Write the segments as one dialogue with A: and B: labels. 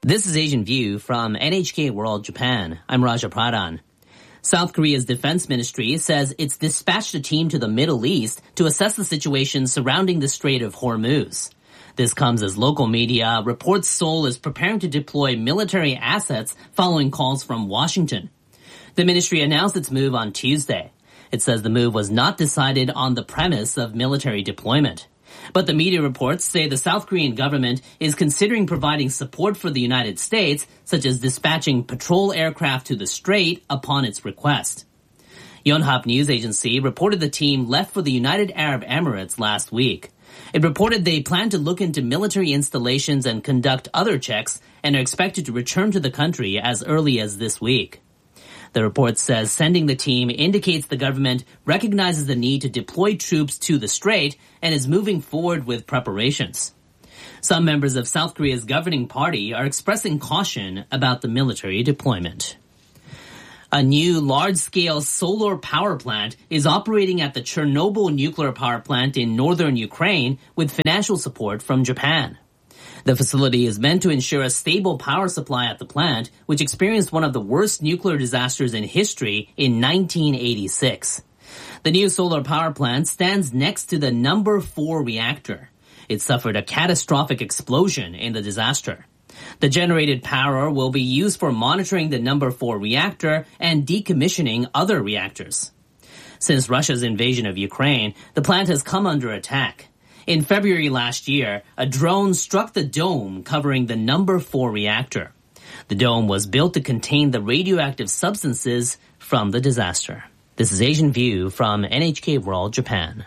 A: This is Asian View from NHK World Japan. I'm Raja Pradhan. South Korea's defense ministry says it's dispatched a team to the Middle East to assess the situation surrounding the Strait of Hormuz. This comes as local media reports Seoul is preparing to deploy military assets following calls from Washington. The ministry announced its move on Tuesday. It says the move was not decided on the premise of military deployment. But the media reports say the South Korean government is considering providing support for the United States, such as dispatching patrol aircraft to the strait upon its request. Yonhap News Agency reported the team left for the United Arab Emirates last week. It reported they plan to look into military installations and conduct other checks and are expected to return to the country as early as this week. The report says sending the team indicates the government recognizes the need to deploy troops to the strait and is moving forward with preparations. Some members of South Korea's governing party are expressing caution about the military deployment. A new large-scale solar power plant is operating at the Chernobyl nuclear power plant in northern Ukraine with financial support from Japan. The facility is meant to ensure a stable power supply at the plant, which experienced one of the worst nuclear disasters in history in 1986. The new solar power plant stands next to the number 4 reactor. It suffered a catastrophic explosion in the disaster. The generated power will be used for monitoring the number 4 reactor and decommissioning other reactors. Since Russia's invasion of Ukraine, the plant has come under attack. In February last year, a drone struck the dome covering the number 4 reactor. The dome was built to contain the radioactive substances from the disaster. This is Asian View from NHK World Japan.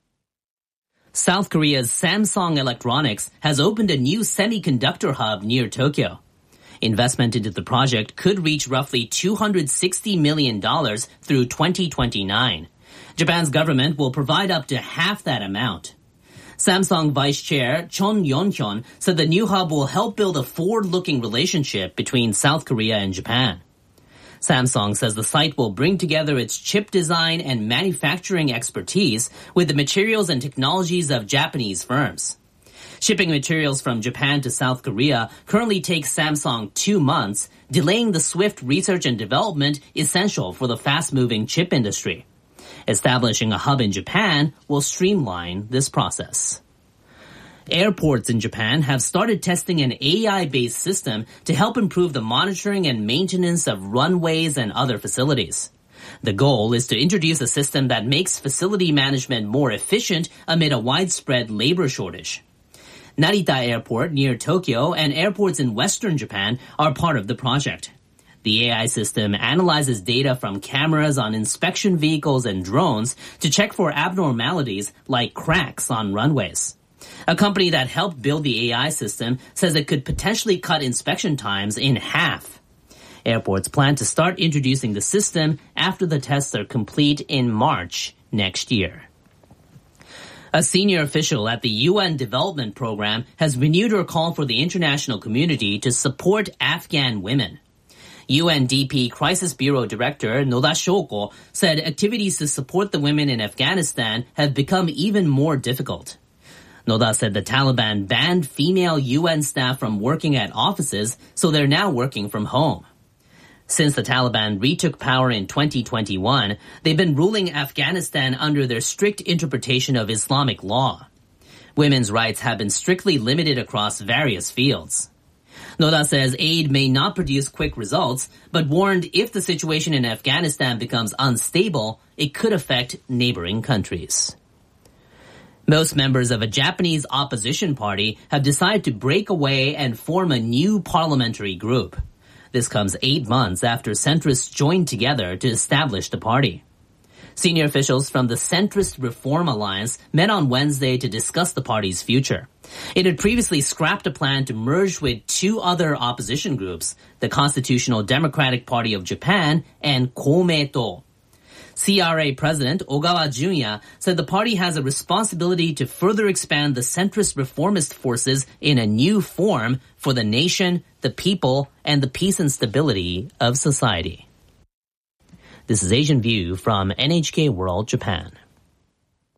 A: South Korea's Samsung Electronics has opened a new semiconductor hub near Tokyo. Investment into the project could reach roughly $260 million through 2029. Japan's government will provide up to half that amount. Samsung Vice Chair Chon Yeon-hyun said the new hub will help build a forward-looking relationship between South Korea and Japan. Samsung says the site will bring together its chip design and manufacturing expertise with the materials and technologies of Japanese firms. Shipping materials from Japan to South Korea currently takes Samsung 2 months, delaying the swift research and development essential for the fast-moving chip industry. Establishing a hub in Japan will streamline this process. Airports in Japan have started testing an AI-based system to help improve the monitoring and maintenance of runways and other facilities. The goal is to introduce a system that makes facility management more efficient amid a widespread labor shortage. Narita Airport near Tokyo and airports in western Japan are part of the project. The AI system analyzes data from cameras on inspection vehicles and drones to check for abnormalities like cracks on runways. A company that helped build the AI system says it could potentially cut inspection times in half. Airports plan to start introducing the system after the tests are complete in March next year. A senior official at the UN Development Program has renewed her call for the international community to support Afghan women. UNDP Crisis Bureau Director Noda Shoko said activities to support the women in Afghanistan have become even more difficult. Noda said the Taliban banned female UN staff from working at offices, so they're now working from home. Since the Taliban retook power in 2021, they've been ruling Afghanistan under their strict interpretation of Islamic law. Women's rights have been strictly limited across various fields. Noda says aid may not produce quick results, but warned if the situation in Afghanistan becomes unstable, it could affect neighboring countries. Most members of a Japanese opposition party have decided to break away and form a new parliamentary group. This comes 8 months after centrists joined together to establish the party. Senior officials from the Centrist Reform Alliance met on Wednesday to discuss the party's future. It had previously scrapped a plan to merge with 2 other opposition groups, the Constitutional Democratic Party of Japan and Komeito. CRA President Ogawa Junya said the party has a responsibility to further expand the centrist reformist forces in a new form for the nation, the people, and the peace and stability of society. This is Asian View from NHK World Japan.